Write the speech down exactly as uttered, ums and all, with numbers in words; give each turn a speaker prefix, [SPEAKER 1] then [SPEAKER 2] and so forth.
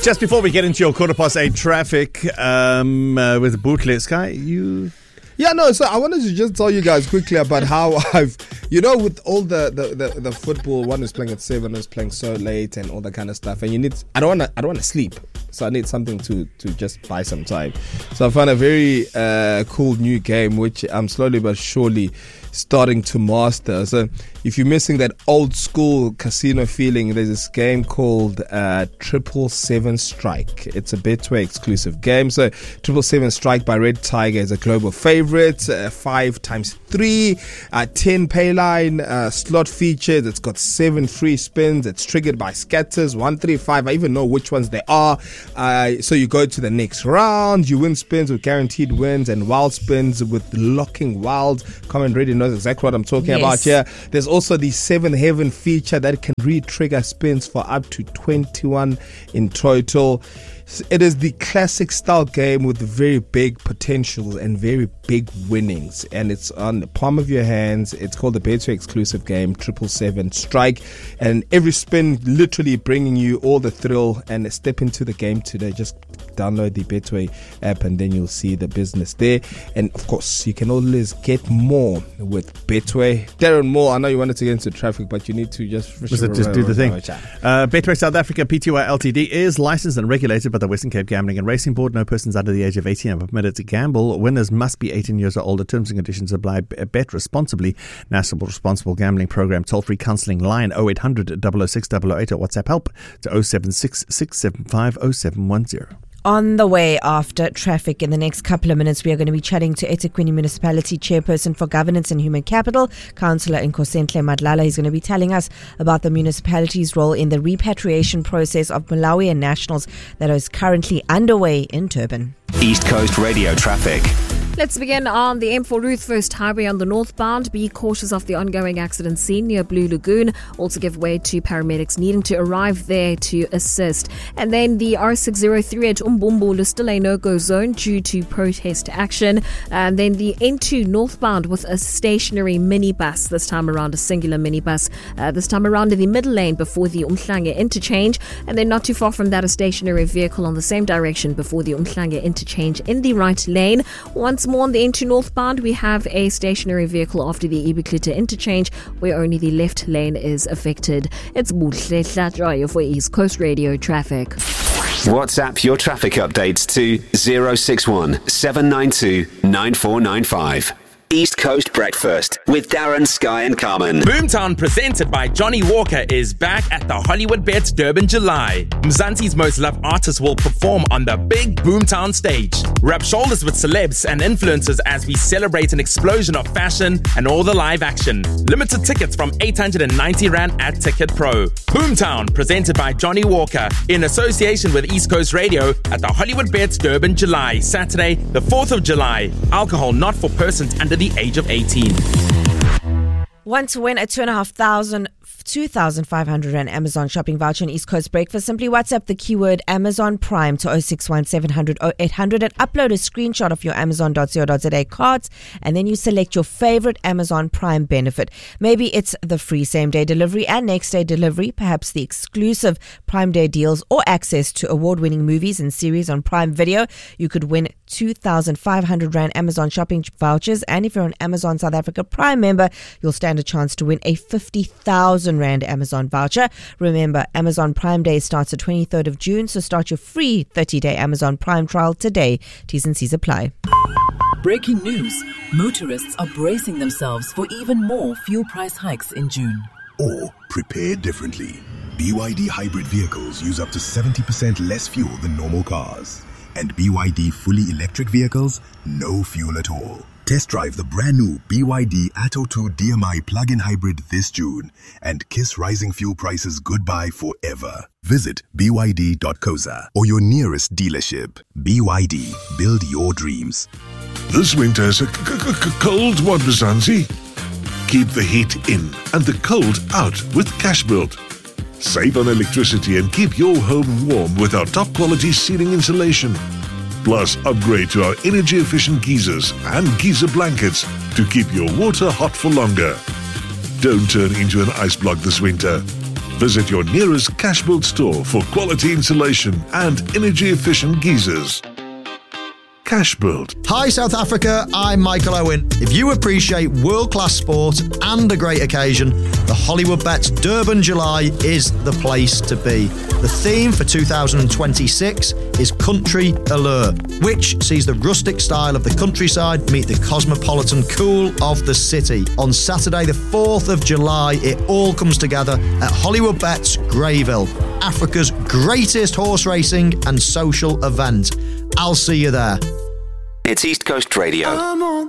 [SPEAKER 1] Just before we get into your quarter past eight traffic um, uh, with Bootle, Sky, you...
[SPEAKER 2] Yeah, no, so I wanted to just tell you guys quickly about how I've, you know, with all the, the, the, the football, one is playing at seven, one is playing so late and all that kind of stuff. And you need, I don't want to, I don't want to sleep. So I need something to, to just buy some time. So I found a very uh, cool new game, which I'm slowly but surely starting to master. So if you're missing that old school casino feeling, there's this game called uh, Triple Seven Strike. It's a Betway exclusive game. So Triple Seven Strike by Red Tiger is a global favorite. Uh, five times three, uh, ten pay line, uh, slot features. It's got seven free spins. It's triggered by scatters, one, three, five. I even know which ones they are. Uh, so you go to the next round. You win spins with guaranteed wins and wild spins with locking wild. Common already knows exactly what I'm talking yes. about here. There's also the seven heaven feature that can re-trigger spins for up to twenty-one in total. It is the classic style game with very big potential and very big winnings, and it's on the palm of your hands. It's called the Betway exclusive game, Triple Seven Strike, and every spin literally bringing you all the thrill. And step into the game today. Just download the Betway app and then you'll see the business there. And of course, you can always get more with Betway. Darren Moore, I know you wanted to get into traffic, but you need to just
[SPEAKER 1] Was it just do the thing. Uh, Betway South Africa Pty Ltd is licensed and regulated by the Western Cape Gambling and Racing Board. No persons under the age of eighteen are permitted to gamble. Winners must be eighteen years or older. Terms and conditions apply. Bet responsibly. National Responsible Gambling Program. Toll-free counselling line oh eight hundred, double oh six, double oh eight or WhatsApp help to oh seven six, six seven five, oh seven one oh.
[SPEAKER 3] On the way after traffic in the next couple of minutes, we are going to be chatting to eThekwini Municipality Chairperson for Governance and Human Capital, Councillor Nkosenhle Madlala. He's going to be telling us about the municipality's role in the repatriation process of Malawian nationals that is currently underway in Durban.
[SPEAKER 4] East Coast Radio traffic.
[SPEAKER 5] Let's begin on the M four Ruthfirst Highway on the northbound. Be cautious of the ongoing accident scene near Blue Lagoon. Also give way to paramedics needing to arrive there to assist. And then the R six oh three at Umbumbulu is still a no-go zone due to protest action. And then the N two northbound with a stationary minibus, this time around a singular minibus, uh, this time around in the middle lane before the Umhlanga interchange. And then not too far from that, a stationary vehicle on the same direction before the Umhlanga interchange in the right lane. Once more on the N two northbound, we have a stationary vehicle after the Ibiklita interchange where only the left lane is affected. It's Bootle Hlatrayo for East Coast Radio traffic.
[SPEAKER 4] WhatsApp your traffic updates to zero six one, seven nine two, nine four nine five. East Coast Breakfast with Darren, Sky and Carmen.
[SPEAKER 6] Boomtown, presented by Johnny Walker, is back at the Hollywood Bets Durban July. Mzansi's most loved artists will perform on the big Boomtown stage. Rub shoulders with celebs and influencers as we celebrate an explosion of fashion and all the live action. Limited tickets from eight hundred ninety rand at Ticket Pro. Boomtown, presented by Johnny Walker, in association with East Coast Radio at the Hollywood Bets Durban July, Saturday, the fourth of July. Alcohol not for persons under the age of eighteen.
[SPEAKER 3] Want to win a two and a half thousand, two thousand five hundred rand Amazon shopping voucher on East Coast Breakfast? Simply WhatsApp the keyword Amazon Prime to oh six one, seven hundred, oh eight hundred and upload a screenshot of your amazon dot co dot za cards, and then you select your favorite Amazon Prime benefit. Maybe it's the free same day delivery and next day delivery, perhaps the exclusive Prime Day deals, or access to award-winning movies and series on Prime Video. You could win two thousand five hundred rand Amazon shopping vouchers, and if you're an Amazon South Africa Prime member, you'll stand a chance to win a fifty thousand rand Amazon voucher. Remember, Amazon Prime Day starts the twenty-third of June, so start your free thirty-day Amazon Prime trial today. T's and C's apply.
[SPEAKER 7] Breaking news. Motorists are bracing themselves for even more fuel price hikes in June.
[SPEAKER 8] Or prepare differently. B Y D hybrid vehicles use up to seventy percent less fuel than normal cars. And B Y D fully electric vehicles, no fuel at all. Test drive the brand new B Y D Atto two D M I plug-in hybrid this June and kiss rising fuel prices goodbye forever. Visit b y d dot co dot za or your nearest dealership. B Y D, build your dreams.
[SPEAKER 9] This winter's a c- c- c- cold one, Mzansi. Keep the heat in and the cold out with Cashbuild. Save on electricity and keep your home warm with our top quality ceiling insulation. Plus, upgrade to our energy-efficient geysers and geyser blankets to keep your water hot for longer. Don't turn into an ice block this winter. Visit your nearest Cashbuild store for quality insulation and energy-efficient geysers. Cashbuild.
[SPEAKER 10] Hi South Africa, I'm Michael Owen. If you appreciate world-class sport and a great occasion, the Hollywood Bets Durban July is the place to be. The theme for two thousand twenty-six is Country Allure, which sees the rustic style of the countryside meet the cosmopolitan cool of the city. On Saturday the fourth of July, it all comes together at Hollywood Bets Greyville, Africa's greatest horse racing and social event. I'll see you there.
[SPEAKER 4] It's East Coast Radio.